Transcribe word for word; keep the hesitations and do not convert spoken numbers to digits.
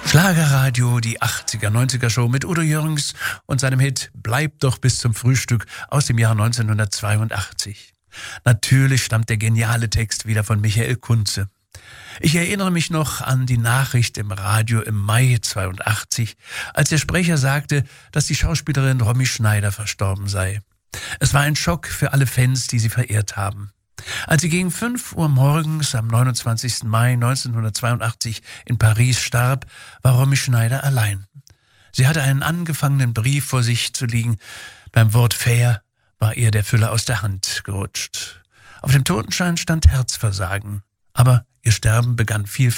Schlagerradio, die achtziger, neunziger Show mit Udo Jürgens und seinem Hit Bleib doch bis zum Frühstück aus dem Jahr neunzehnhundertzweiundachtzig. Natürlich stammt der geniale Text wieder von Michael Kunze. Ich erinnere mich noch an die Nachricht im Radio im Mai zweiundachtzig, als der Sprecher sagte, dass die Schauspielerin Romy Schneider verstorben sei. Es war ein Schock für alle Fans, die sie verehrt haben. Als sie gegen fünf Uhr morgens am neunundzwanzigsten Mai neunzehnhundertzweiundachtzig in Paris starb, war Romy Schneider allein. Sie hatte einen angefangenen Brief vor sich zu liegen. Beim Wort Fair war ihr der Füller aus der Hand gerutscht. Auf dem Totenschein stand Herzversagen, aber ihr Sterben begann viel